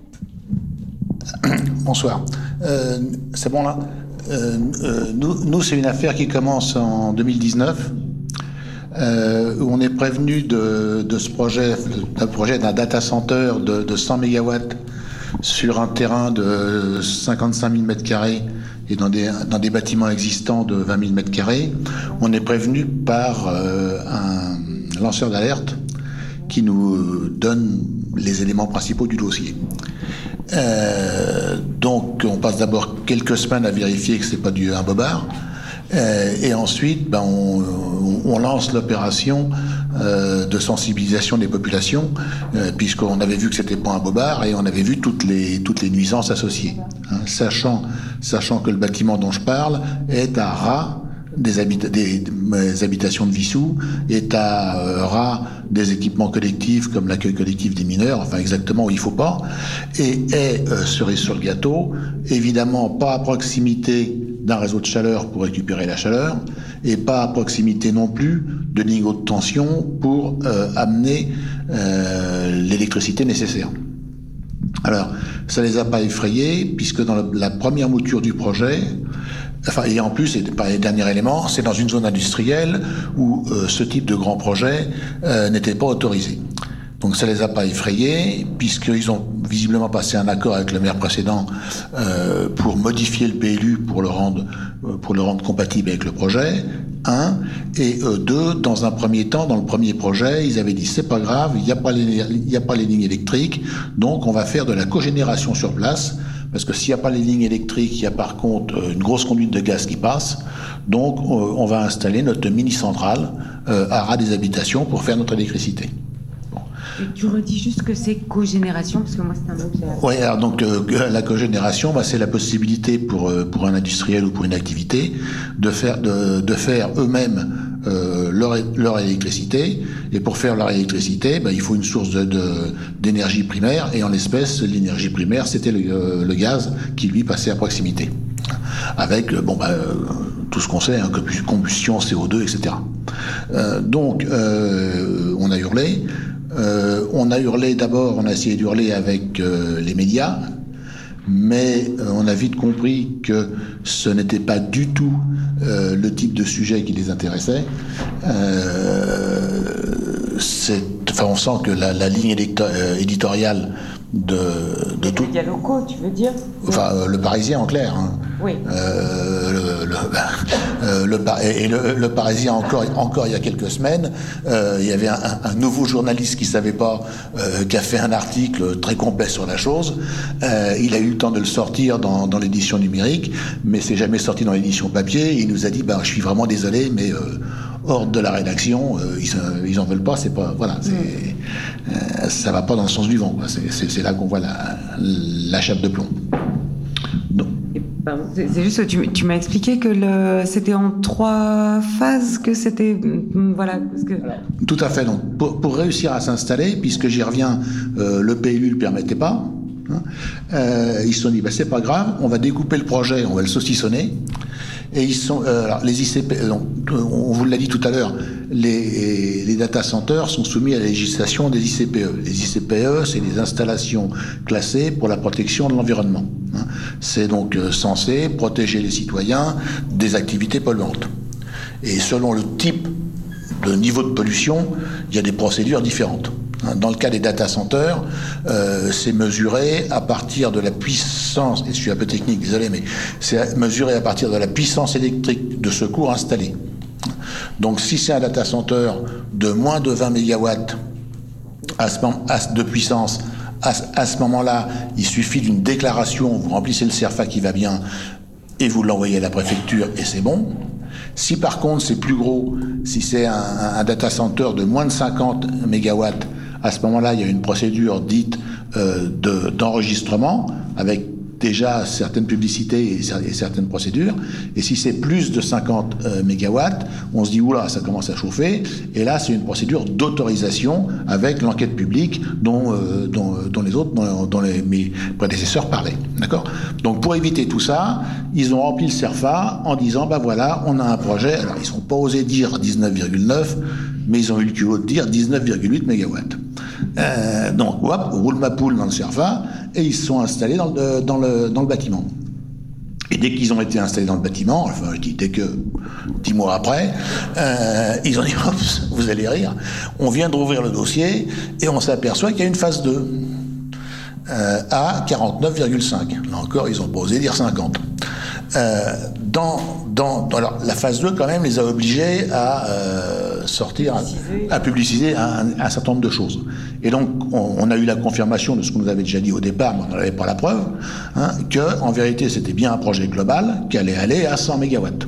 Bonsoir. Euh, c'est bon là euh, euh, Nous, nous c'est une affaire qui commence en deux mille dix-neuf, euh, où on est prévenu de, de ce projet, d'un projet d'un data center de, de cent mégawatts sur un terrain de cinquante-cinq mille mètres carrés et dans des, dans des bâtiments existants de vingt mille mètres carrés. On est prévenu par euh, un lanceur d'alerte qui nous donne les éléments principaux du dossier. Euh, donc on passe d'abord quelques semaines à vérifier que c'est pas du un bobard, euh, et ensuite ben, on, on lance l'opération euh, de sensibilisation des populations, euh, puisqu'on avait vu que c'était pas un bobard et on avait vu toutes les toutes les nuisances associées, hein, sachant sachant que le bâtiment dont je parle est à ras des, habita- des, des habitations de Vissou, est à euh, ras des équipements collectifs comme l'accueil collectif des mineurs, enfin exactement où il faut pas, et est, euh, cerise sur le gâteau, évidemment pas à proximité d'un réseau de chaleur pour récupérer la chaleur, et pas à proximité non plus de niveau de tension pour euh, amener euh, l'électricité nécessaire. Alors, ça les a pas effrayés, puisque dans le, la première mouture du projet, enfin, et en plus, et par les derniers éléments, c'est dans une zone industrielle où euh, ce type de grand projet euh, n'était pas autorisé. Donc ça les a pas effrayés, puisqu'ils ont visiblement passé un accord avec le maire précédent euh, pour modifier le P L U pour le rendre euh, pour le rendre compatible avec le projet. Un et euh, deux, dans un premier temps, dans le premier projet, ils avaient dit c'est pas grave, il n'y a pas les il y a pas les lignes électriques, donc on va faire de la cogénération sur place. Parce que s'il n'y a pas les lignes électriques, il y a par contre une grosse conduite de gaz qui passe. Donc, on va installer notre mini-centrale euh, à ras des habitations pour faire notre électricité. Bon. Et tu redis juste que c'est cogénération, parce que moi, c'est un mot qui a... Oui, alors donc, euh, la cogénération, bah, c'est la possibilité pour, euh, pour un industriel ou pour une activité de faire, de, de faire eux-mêmes euh, leur, leur électricité. Et pour faire leur électricité, bah, il faut une source de, de, d'énergie primaire. Et en l'espèce, l'énergie primaire, c'était le, euh, le gaz qui, lui, passait à proximité. Avec, bon, bah, euh, tout ce qu'on sait, hein, combustion, C O deux, et cetera. Euh, donc, euh, on a hurlé. Euh, on a hurlé d'abord, on a essayé d'hurler avec euh, les médias, mais euh, on a vite compris que ce n'était pas du tout euh, le type de sujet qui les intéressait. Euh, c'est, enfin, on sent que la, la ligne édito- euh, éditoriale de, de tout. Les médias locaux, tu veux dire? Enfin, euh, le Parisien en clair. Hein. Oui. Euh, le, le, euh, le, et le, le Parisien encore, encore il y a quelques semaines, euh, il y avait un, un nouveau journaliste qui savait pas, euh, qui a fait un article très complet sur la chose. Euh, il a eu le temps de le sortir dans, dans l'édition numérique, mais c'est jamais sorti dans l'édition papier. Il nous a dit, ben, je suis vraiment désolé, mais euh, hors de la rédaction, euh, ils, ils en veulent pas. C'est pas, voilà, c'est, euh, ça va pas dans le sens du vent. Quoi. C'est, c'est, c'est là qu'on voit la, la chape de plomb. Donc, C'est, c'est juste que tu, tu m'as expliqué que le, c'était en trois phases, que c'était... Voilà. Parce que... Tout à fait. Donc, pour, pour réussir à s'installer, puisque j'y reviens, euh, le P L U ne le permettait pas, hein, euh, ils se sont dit, bah, c'est pas grave, on va découper le projet, on va le saucissonner. Et ils sont, euh, alors, les I C P, donc, on vous l'a dit tout à l'heure, les, les data centers sont soumis à la législation des I C P E. Les I C P E, c'est les installations classées pour la protection de l'environnement. Hein. C'est donc euh, censé protéger les citoyens des activités polluantes. Et selon le type de niveau de pollution, il y a des procédures différentes. Dans le cas des data centers, euh, c'est mesuré à partir de la puissance, et je suis un peu technique, désolé, mais c'est mesuré à partir de la puissance électrique de secours installée. Donc si c'est un data center de moins de vingt mégawatts à ce, à, de puissance, à, à ce moment-là, il suffit d'une déclaration, vous remplissez le CERFA qui va bien, et vous l'envoyez à la préfecture, et c'est bon. Si par contre c'est plus gros, si c'est un, un data center de moins de cinquante mégawatts, à ce moment-là, il y a une procédure dite euh, de, d'enregistrement avec déjà certaines publicités et certaines procédures. Et si c'est plus de cinquante euh, mégawatts, on se dit, oula, ça commence à chauffer. Et là, c'est une procédure d'autorisation avec l'enquête publique dont, euh, dont, dont les autres, dont, dont les, mes prédécesseurs parlaient. D'accord ? Donc, pour éviter tout ça, ils ont rempli le CERFA en disant, bah voilà, on a un projet. Alors, ils n'ont pas osé dire dix-neuf virgule neuf, mais ils ont eu le culot de dire dix-neuf virgule huit mégawatts. Euh, donc, hop, roule ma poule dans le CERFA, et ils se sont installés dans le, dans le, dans le bâtiment. Et dès qu'ils ont été installés dans le bâtiment, enfin, je dis dès que, dix mois après, euh, ils ont dit, hop, vous allez rire, on vient de rouvrir le dossier, et on s'aperçoit qu'il y a une phase deux, euh, à quarante-neuf virgule cinq. Là encore, ils ont pas osé dire cinquante. Euh, dans, dans, dans alors, la phase deux, quand même, les a obligés à euh, sortir, à, à publiciser un, un certain nombre de choses. Et donc, on, on a eu la confirmation de ce qu'on nous avait déjà dit au départ, mais on n'en avait pas la preuve, hein, que, en vérité, c'était bien un projet global qui allait aller à cent mégawatts.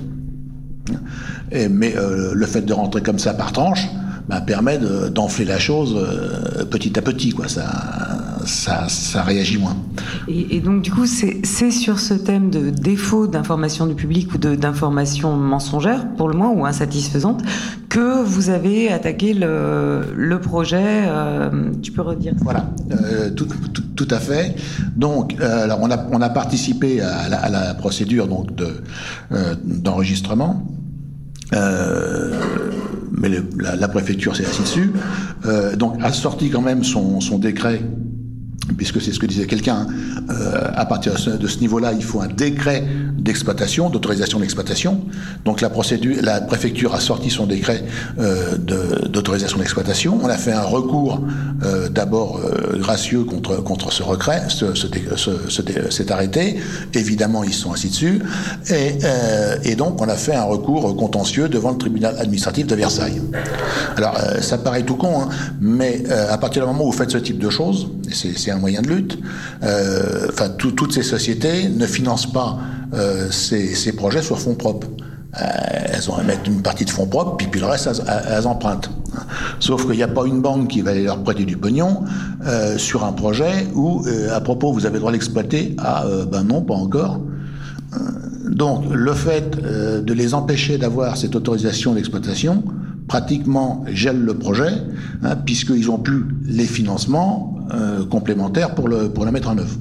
Et, mais euh, le fait de rentrer comme ça par tranche, bah, permet de, d'enfler la chose euh, petit à petit, quoi. Ça, ça, ça réagit moins. Et, et donc, du coup, c'est, c'est sur ce thème de défaut d'information du public ou de, d'information mensongère, pour le moins, ou insatisfaisante, que vous avez attaqué le, le projet. Euh, tu peux redire ça ? Voilà, euh, tout, tout, tout à fait. Donc, euh, alors on a, on a participé à la, à la procédure donc de, euh, d'enregistrement. Euh, mais le, la, la préfecture s'est assise dessus, euh, donc a sorti quand même son, son décret, puisque c'est ce que disait quelqu'un, euh, à partir de ce, de ce niveau-là, il faut un décret d'exploitation, d'autorisation d'exploitation. Donc la procédure, la préfecture a sorti son décret euh, de, d'autorisation d'exploitation. On a fait un recours euh, d'abord euh, gracieux contre contre ce recret, ce, ce, ce, ce, cet arrêté. Évidemment, ils se sont assis dessus, et, euh, et donc on a fait un recours contentieux devant le tribunal administratif de Versailles. Alors euh, ça paraît tout con, hein, mais euh, à partir du moment où vous faites ce type de choses, et c'est, c'est un moyen de lutte, euh, enfin tout, toutes ces sociétés ne financent pas euh, ces, ces projets sur fonds propres. Euh, elles ont à mettre une partie de fonds propres, puis, puis le reste, elles, elles empruntent. Sauf qu'il n'y a pas une banque qui va aller leur prêter du pognon euh, sur un projet où, euh, à propos, vous avez le droit d'exploiter. Ah, euh, ben non, pas encore. Euh, donc, le fait euh, de les empêcher d'avoir cette autorisation d'exploitation, pratiquement gèle le projet, hein, puisqu'ils n'ont plus les financements euh, complémentaires pour le, pour le mettre en œuvre.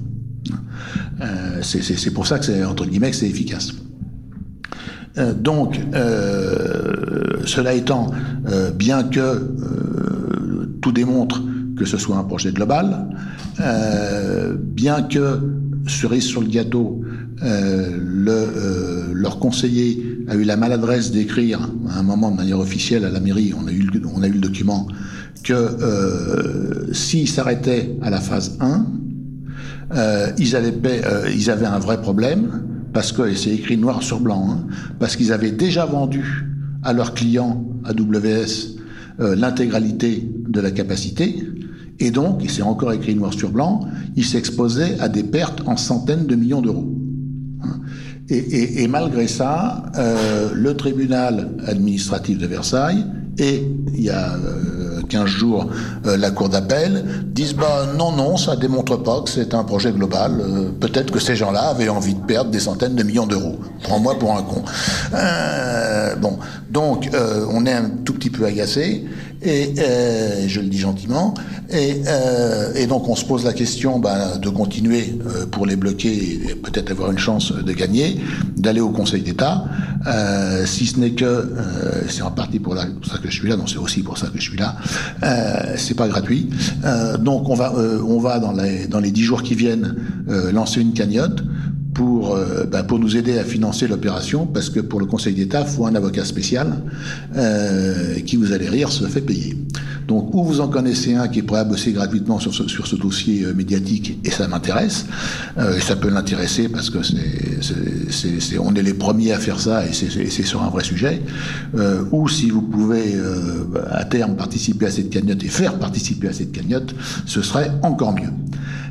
Euh, c'est, c'est, c'est pour ça que c'est, entre guillemets, que c'est efficace. Euh, donc, euh, cela étant, euh, bien que euh, tout démontre que ce soit un projet global, euh, bien que, cerise sur le gâteau, euh, le, euh, leur conseiller a eu la maladresse d'écrire à un moment de manière officielle à la mairie, on a eu le, on a eu le document, que euh, s'ils s'arrêtaient à la phase un, euh, ils, allaient, euh, ils avaient un vrai problème, parce que, et c'est écrit noir sur blanc, hein, parce qu'ils avaient déjà vendu à leurs clients A W S euh, l'intégralité de la capacité, et donc, et c'est encore écrit noir sur blanc, ils s'exposaient à des pertes en centaines de millions d'euros. Et, et, et malgré ça, euh, le tribunal administratif de Versailles et il y a euh, quinze jours euh, la cour d'appel disent bah non non ça démontre pas que c'est un projet global, euh, peut-être que ces gens-là avaient envie de perdre des centaines de millions d'euros. Prends-moi pour un con. Euh, bon donc euh, on est un tout petit peu agacé et euh, je le dis gentiment et, euh, et donc on se pose la question bah, de continuer euh, pour les bloquer et peut-être avoir une chance de gagner, d'aller au Conseil d'État, euh, si ce n'est que euh, c'est en partie pour, la, pour ça que je suis là, non c'est aussi pour ça que je suis là, euh, c'est pas gratuit, euh, donc on va euh, on va dans les dans les dix jours qui viennent euh, lancer une cagnotte pour, euh, bah, pour nous aider à financer l'opération, parce que pour le Conseil d'État, il faut un avocat spécial euh, qui, vous allez rire, se fait payer. Donc, ou vous en connaissez un qui est prêt à bosser gratuitement sur ce, sur ce dossier euh, médiatique, et ça m'intéresse, euh, et ça peut l'intéresser parce que c'est, c'est, c'est, c'est, on est les premiers à faire ça, et c'est, et c'est sur un vrai sujet, euh, ou si vous pouvez euh, à terme participer à cette cagnotte et faire participer à cette cagnotte, ce serait encore mieux.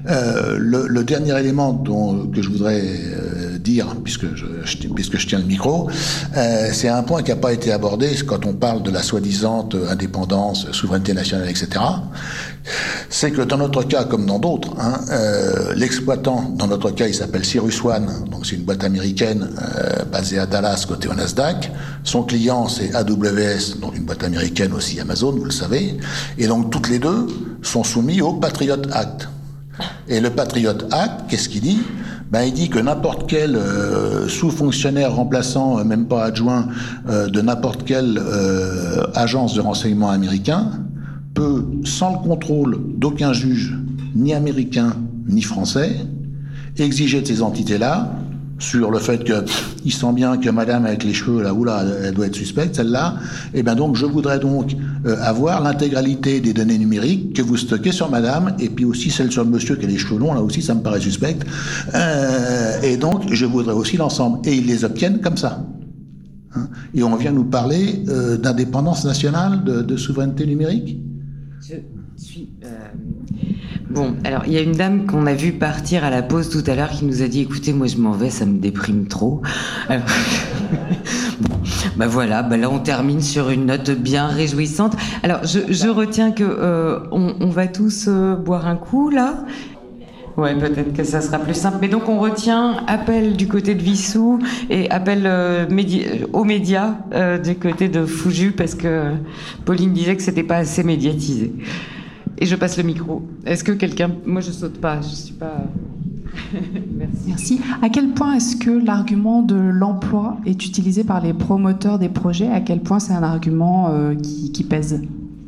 Euh, le, le dernier élément dont, que je voudrais euh, dire, puisque je, je, puisque je tiens le micro, euh, c'est un point qui n'a pas été abordé quand on parle de la soi-disant indépendance, souveraineté nationale, et cetera. C'est que dans notre cas, comme dans d'autres, hein, euh, l'exploitant, dans notre cas, il s'appelle Cyrus One, donc c'est une boîte américaine euh, basée à Dallas, côté au Nasdaq. Son client, c'est A W S, donc une boîte américaine aussi, Amazon, vous le savez. Et donc toutes les deux sont soumis au Patriot Act. Et le Patriot Act, qu'est-ce qu'il dit ? Ben, il dit que n'importe quel euh, sous-fonctionnaire remplaçant, euh, même pas adjoint, euh, de n'importe quelle euh, agence de renseignement américain peut, sans le contrôle d'aucun juge, ni américain, ni français, exiger de ces entités-là, sur le fait que il sent bien que madame avec les cheveux, là, oula, elle doit être suspecte, celle-là, et bien donc, je voudrais donc euh, avoir l'intégralité des données numériques que vous stockez sur madame, et puis aussi celle sur le monsieur qui a les cheveux longs, là aussi, ça me paraît suspect. Euh, et donc, je voudrais aussi l'ensemble. Et ils les obtiennent comme ça. Hein, et on vient nous parler euh, d'indépendance nationale, de, de souveraineté numérique. Je suis... Euh... Bon, alors, il y a une dame qu'on a vue partir à la pause tout à l'heure qui nous a dit « Écoutez, moi, je m'en vais, ça me déprime trop. » Alors... Bon, bah voilà, bah là, on termine sur une note bien réjouissante. Alors, je, je retiens que euh, on, on va tous euh, boire un coup, là. Ouais, peut-être que ça sera plus simple. Mais donc, on retient appel du côté de Vissou et appel euh, médi- aux médias euh, du côté de Fouju, parce que Pauline disait que c'était pas assez médiatisé. Et je passe le micro. Est-ce que quelqu'un... Moi, je saute pas, je suis pas... Merci. Merci. À quel point est-ce que l'argument de l'emploi est utilisé par les promoteurs des projets ? À quel point c'est un argument euh, qui, qui pèse ?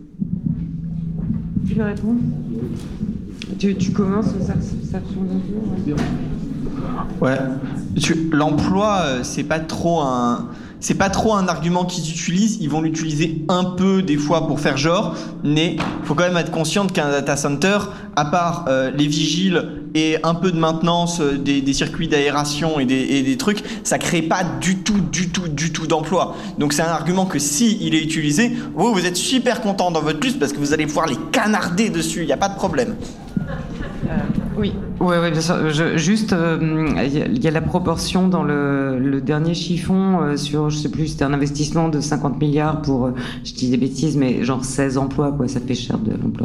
Tu veux répondre ? Tu, tu commences, ça, ça change un peu, ouais. Ouais. Tu- L'emploi, euh, c'est pas trop un... C'est pas trop un argument qu'ils utilisent, ils vont l'utiliser un peu des fois pour faire genre, mais il faut quand même être conscient qu'un data center, à part euh, les vigiles et un peu de maintenance euh, des, des circuits d'aération et des, et des trucs, ça crée pas du tout, du tout, du tout d'emploi. Donc c'est un argument que si il est utilisé, vous, vous êtes super content dans votre plus parce que vous allez pouvoir les canarder dessus, il n'y a pas de problème. Euh, oui, ouais, ouais, bien sûr. Je, juste, il euh, y, y a la proportion dans le, le dernier chiffon euh, sur, je sais plus, c'était un investissement de cinquante milliards pour, euh, je dis des bêtises, mais genre seize emplois, quoi. Ça fait cher de l'emploi.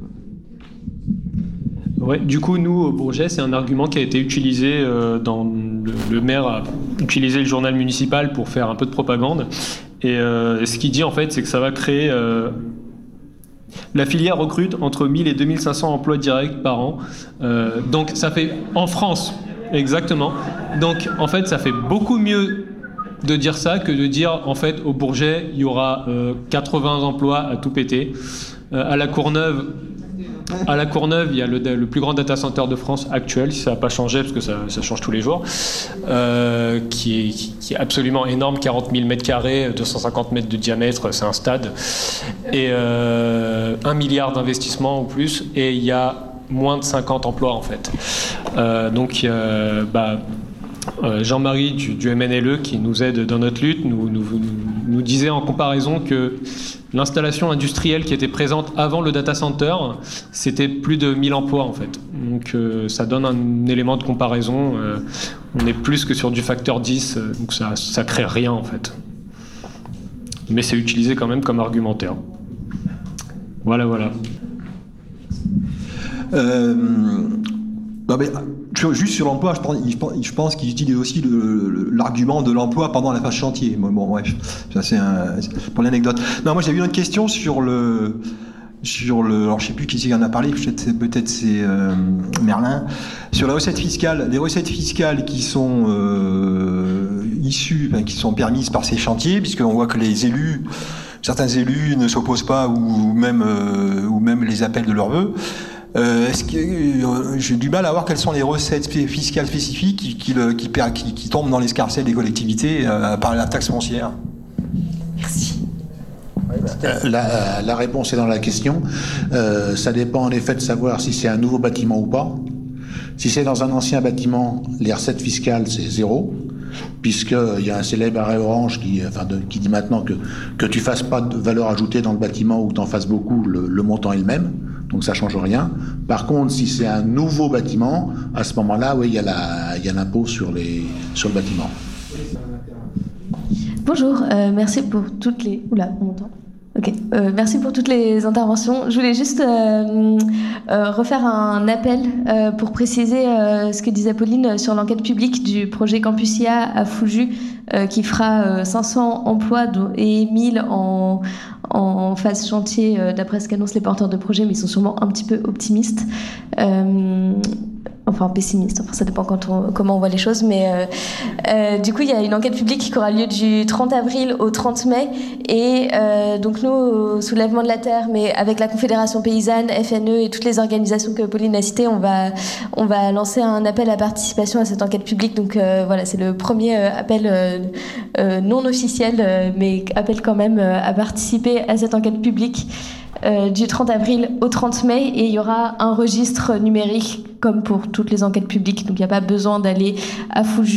Ouais, du coup, nous, au Bourget, c'est un argument qui a été utilisé euh, dans le, le maire a utilisé le journal municipal pour faire un peu de propagande. Et euh, ce qu'il dit, en fait, c'est que ça va créer... Euh, La filière recrute entre mille et deux mille cinq cents emplois directs par an. Euh, donc ça fait en France, exactement. Donc en fait, ça fait beaucoup mieux de dire ça que de dire en fait au Bourget, il y aura euh, quatre-vingts emplois à tout péter. Euh, à la Courneuve, à la Courneuve, il y a le, le plus grand data center de France actuel, si ça n'a pas changé, parce que ça, ça change tous les jours, euh, qui, est, qui, qui est absolument énorme, quarante mille mètres carrés, deux cent cinquante mètres de diamètre, c'est un stade, et euh, un milliard d'investissements ou plus, et il y a moins de cinquante emplois en fait. Euh, donc, euh, bah, Euh, Jean-Marie du, du M N L E qui nous aide dans notre lutte nous, nous, nous disait en comparaison que l'installation industrielle qui était présente avant le data center, c'était plus de mille emplois en fait. Donc euh, ça donne un élément de comparaison. Euh, on est plus que sur du facteur dix, euh, donc ça, ça crée rien en fait. Mais c'est utilisé quand même comme argumentaire. Voilà, voilà. Euh... Non mais, juste sur l'emploi, je pense, je pense qu'ils utilisent aussi le, le, l'argument de l'emploi pendant la phase chantier. Bon, bon bref, ça c'est, un, c'est pour l'anecdote. Non, moi j'avais une autre question sur le, sur le, alors je sais plus qui c'est qui en a parlé, peut-être c'est, peut-être c'est euh, Merlin, sur la recette fiscale, les recettes fiscales qui sont euh, issues, enfin, qui sont permises par ces chantiers, puisqu'on voit que les élus, certains élus ne s'opposent pas ou même, euh, ou même les appellent de leur vœu. Euh, est-ce que, euh, j'ai du mal à voir quelles sont les recettes fiscales spécifiques qui, qui, qui, qui, qui tombent dans l'escarcelle des collectivités euh, par la taxe foncière. Merci. La, la réponse est dans la question. Euh, ça dépend en effet de savoir si c'est un nouveau bâtiment ou pas. Si c'est dans un ancien bâtiment, les recettes fiscales, c'est zéro, puisqu'il y a un célèbre arrêt Orange qui, enfin de, qui dit maintenant que, que tu fasses pas de valeur ajoutée dans le bâtiment ou que tu en fasses beaucoup, le, le montant est le même. donc ça change rien. Par contre, si c'est un nouveau bâtiment, à ce moment-là, oui, il y a la, il y a l'impôt sur les, sur le bâtiment. Bonjour, euh, merci pour toutes les... Oula, on m'entend ? Ok, euh, merci pour toutes les interventions. Je voulais juste euh, euh, refaire un appel euh, pour préciser euh, ce que disait Pauline sur l'enquête publique du projet Campus I A à Fouju, euh, qui fera euh, cinq cents emplois et mille en, en phase chantier, euh, d'après ce qu'annoncent les porteurs de projet, mais ils sont sûrement un petit peu optimistes. Euh, Enfin, pessimiste, enfin, ça dépend quand on, comment on voit les choses, mais euh, euh, du coup, il y a une enquête publique qui aura lieu du trente avril au trente mai, et euh, donc nous, au Soulèvement de la Terre, mais avec la Confédération Paysanne, F N E et toutes les organisations que Pauline a citées, on va, on va lancer un appel à participation à cette enquête publique, donc euh, voilà, c'est le premier euh, appel euh, euh, non officiel, euh, mais appel quand même euh, à participer à cette enquête publique. Euh, du trente avril au trente mai, et il y aura un registre numérique comme pour toutes les enquêtes publiques, donc il n'y a pas besoin d'aller à Fouju